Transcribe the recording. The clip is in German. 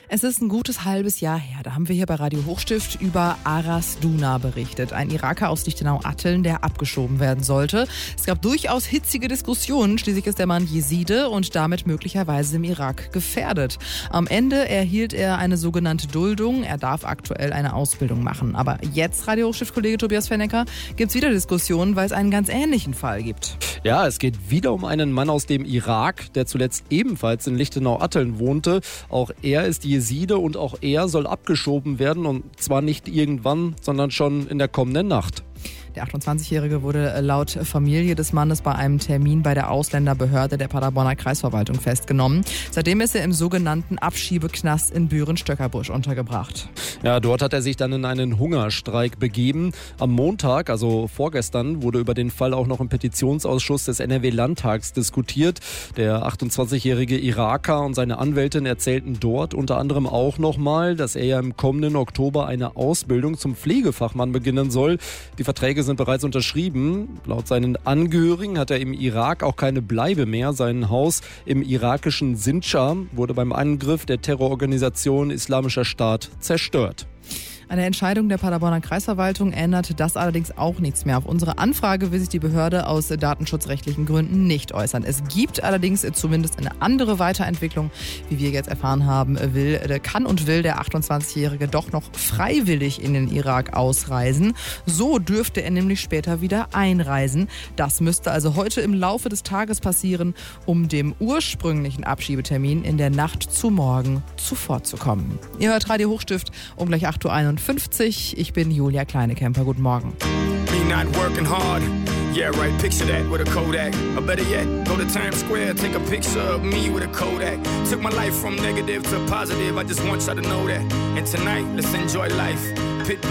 Es ist ein gutes halbes Jahr her. Da haben wir hier bei Radio Hochstift über Aras Duna berichtet. Ein Iraker aus Lichtenau-Atteln, der abgeschoben werden sollte. Es gab durchaus hitzige Diskussionen. Schließlich ist der Mann Jeside und damit möglicherweise im Irak gefährdet. Am Ende erhielt er eine sogenannte Duldung. Er darf aktuell eine Ausbildung machen. Aber jetzt, Radio Hochstift-Kollege Tobias Fennecker, gibt es wieder Diskussionen, weil es einen ganz ähnlichen Fall gibt. Ja, es geht wieder um einen Mann aus dem Irak, der zuletzt ebenfalls in Lichtenau-Atteln wohnte. Auch er ist Jeside und auch er soll abgeschoben werden, und zwar nicht irgendwann, sondern schon in der kommenden Nacht. Der 28-Jährige wurde laut Familie des Mannes bei einem Termin bei der Ausländerbehörde der Paderborner Kreisverwaltung festgenommen. Seitdem ist er im sogenannten Abschiebeknast in Büren-Stöckerbusch untergebracht. Ja, dort hat er sich dann in einen Hungerstreik begeben. Am Montag, also vorgestern, wurde über den Fall auch noch im Petitionsausschuss des NRW-Landtags diskutiert. Der 28-jährige Iraker und seine Anwältin erzählten dort unter anderem auch nochmal, dass er ja im kommenden Oktober eine Ausbildung zum Pflegefachmann beginnen soll. Die Verträge sind bereits unterschrieben. Laut seinen Angehörigen hat er im Irak auch keine Bleibe mehr. Sein Haus im irakischen Sindschar wurde beim Angriff der Terrororganisation Islamischer Staat zerstört. An der Entscheidung der Paderborner Kreisverwaltung ändert das allerdings auch nichts mehr. Auf unsere Anfrage will sich die Behörde aus datenschutzrechtlichen Gründen nicht äußern. Es gibt allerdings zumindest eine andere Weiterentwicklung, wie wir jetzt erfahren haben, kann und will der 28-Jährige doch noch freiwillig in den Irak ausreisen. So dürfte er nämlich später wieder einreisen. Das müsste also heute im Laufe des Tages passieren, um dem ursprünglichen Abschiebetermin in der Nacht zu morgen zuvorzukommen. Ihr hört Radio Hochstift um gleich 8.51 Uhr. Ich bin Julia Kleinekemper. Guten Morgen. Me not working hard. Yeah, right, picture that with a Kodak. Or better yet, go to Times Square, take a picture of me with a Kodak. Took my life from negative to positive, I just want y'all to know that. And tonight, let's enjoy life.